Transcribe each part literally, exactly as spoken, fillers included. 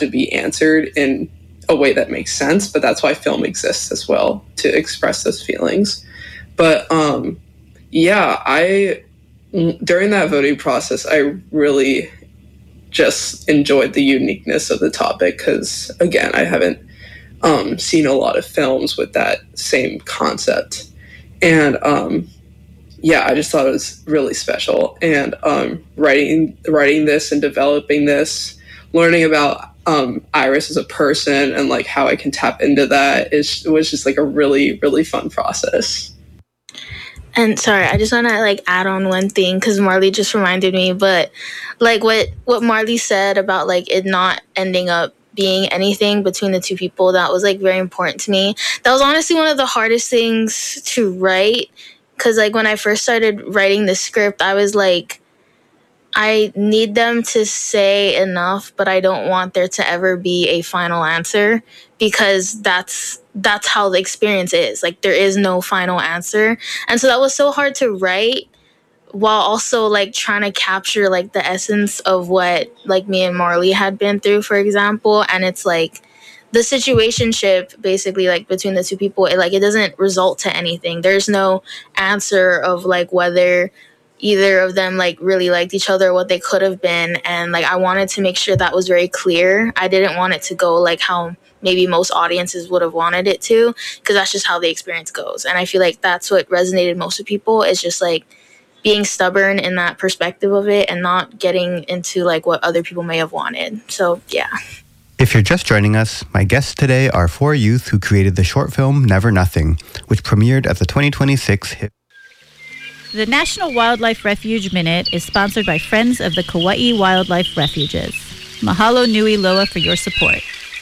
to be answered in a way that makes sense, but that's why film exists as well, to express those feelings. But um, yeah, I during that voting process, I really just enjoyed the uniqueness of the topic because, again, I haven't um, seen a lot of films with that same concept. And um, yeah, I just thought it was really special. And um, writing writing this and developing this, learning about um, Iris as a person and like how I can tap into that is was just like a really, really fun process. And sorry, I just want to like add on one thing because Marley just reminded me, but like what, what Marley said about like it not ending up being anything between the two people, that was like very important to me. That was honestly one of the hardest things to write because like when I first started writing the script, I was like, I need them to say enough, but I don't want there to ever be a final answer because that's that's how the experience is. Like there is no final answer. And so that was so hard to write while also like trying to capture like the essence of what like me and Marley had been through, for example. And it's like the situationship basically like between the two people, it like it doesn't result to anything. There's no answer of like whether either of them like really liked each other, what they could have been. And like I wanted to make sure that was very clear. I didn't want it to go like how maybe most audiences would have wanted it to, because that's just how the experience goes. And I feel like that's what resonated most with people, is just like being stubborn in that perspective of it and not getting into like what other people may have wanted. So yeah. If you're just joining us, my guests today are four youth who created the short film Never Nothing, which premiered at the twenty twenty-six hit. The National Wildlife Refuge Minute is sponsored by Friends of the Kauai Wildlife Refuges. Mahalo nui loa for your support.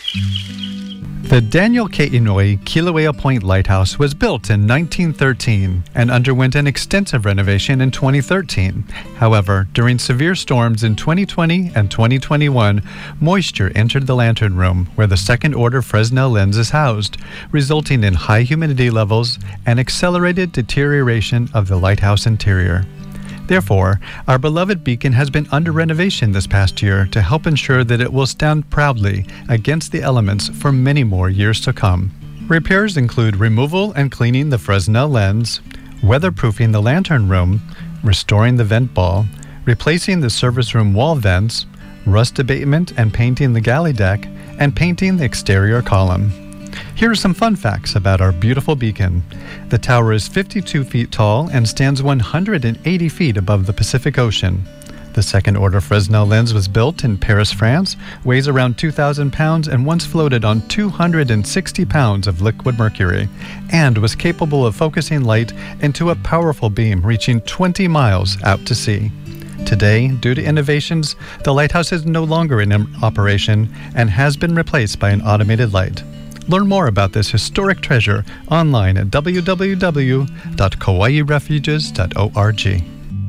The Daniel K. Inouye Kilauea Point Lighthouse was built in nineteen thirteen and underwent an extensive renovation in twenty thirteen. However, during severe storms in twenty twenty and twenty twenty-one, moisture entered the lantern room where the second-order Fresnel lens is housed, resulting in high humidity levels and accelerated deterioration of the lighthouse interior. Therefore, our beloved beacon has been under renovation this past year to help ensure that it will stand proudly against the elements for many more years to come. Repairs include removal and cleaning the Fresnel lens, weatherproofing the lantern room, restoring the vent ball, replacing the service room wall vents, rust abatement and painting the galley deck, and painting the exterior column. Here are some fun facts about our beautiful beacon. The tower is fifty-two feet tall and stands one hundred eighty feet above the Pacific Ocean. The second-order Fresnel lens was built in Paris, France, weighs around two thousand pounds, and once floated on two hundred sixty pounds of liquid mercury, and was capable of focusing light into a powerful beam reaching twenty miles out to sea. Today, due to innovations, the lighthouse is no longer in operation and has been replaced by an automated light. Learn more about this historic treasure online at w w w dot kauai refuges dot org. And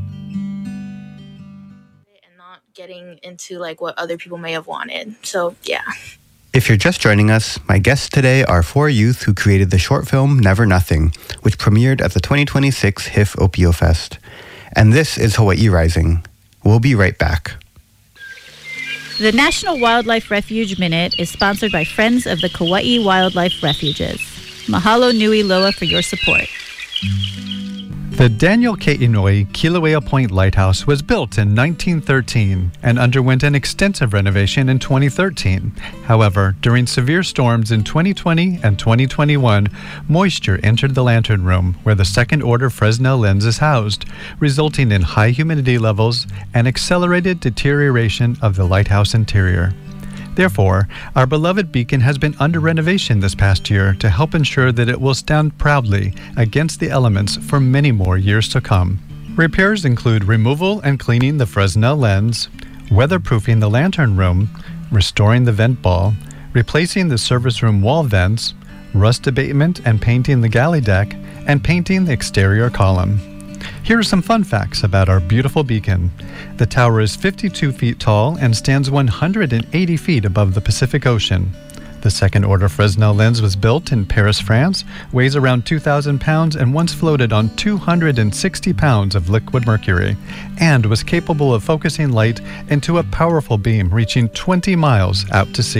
not getting into like what other people may have wanted. So yeah. If you're just joining us, my guests today are four youth who created the short film Never Nothing, which premiered at the twenty twenty-six H I F Opio Fest. And this is Hawaii Rising. We'll be right back. The National Wildlife Refuge Minute is sponsored by Friends of the Kauai Wildlife Refuges. Mahalo nui loa for your support. The Daniel K. Inouye Kilauea Point Lighthouse was built in nineteen thirteen and underwent an extensive renovation in twenty thirteen. However, during severe storms in twenty twenty and twenty twenty-one, moisture entered the lantern room where the second-order Fresnel lens is housed, resulting in high humidity levels and accelerated deterioration of the lighthouse interior. Therefore, our beloved beacon has been under renovation this past year to help ensure that it will stand proudly against the elements for many more years to come. Repairs include removal and cleaning the Fresnel lens, weatherproofing the lantern room, restoring the vent ball, replacing the service room wall vents, rust abatement and painting the galley deck, and painting the exterior column. Here are some fun facts about our beautiful beacon. The tower is fifty-two feet tall and stands one hundred eighty feet above the Pacific Ocean. The second-order Fresnel lens was built in Paris, France, weighs around two thousand pounds, and once floated on two hundred sixty pounds of liquid mercury, and was capable of focusing light into a powerful beam reaching twenty miles out to sea.